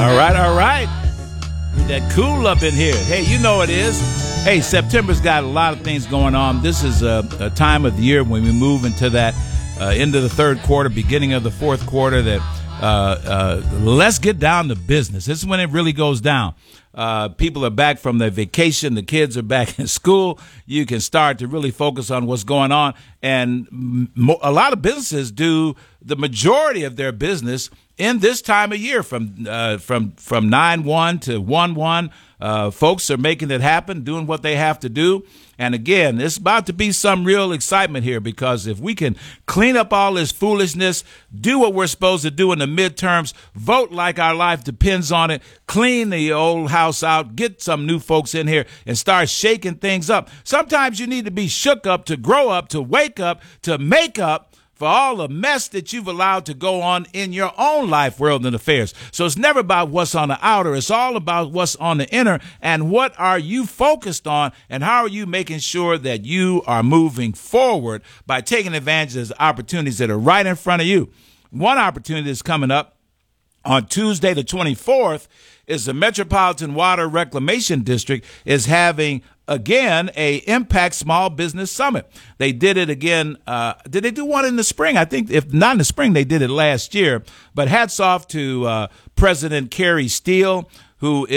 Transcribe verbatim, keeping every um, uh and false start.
All right, all right. That cool up in here. Hey, you know it is. Hey, September's got a lot of things going on. This is a, a time of the year when we move into that uh, end of the third quarter, beginning of the fourth quarter, that uh, uh, let's get down to business. This is when it really goes down. Uh, people are back from their vacation. The kids are back in school. You can start to really focus on what's going on. And mo- a lot of businesses do the majority of their business in this time of year, from uh, from from nine one to one one. Uh, folks are making it happen, doing what they have to do. And again, it's about to be some real excitement here, because if we can clean up all this foolishness, do what we're supposed to do in the midterms, vote like our life depends on it, clean the old house out, get some new folks in here and start shaking things up. Sometimes you need to be shook up to grow up, to wake up, to make up for all the mess that you've allowed to go on in your own life, world, and affairs. So it's never about what's on the outer. It's all about what's on the inner, and what are you focused on, and how are you making sure that you are moving forward by taking advantage of the opportunities that are right in front of you. One opportunity that's coming up on Tuesday the twenty-fourth is the Metropolitan Water Reclamation District is having, again, a Impact Small Business Summit. They did it again. Uh, did they do one in the spring? I think, if not in the spring, they did it last year. But hats off to uh, President Carrie Steele, who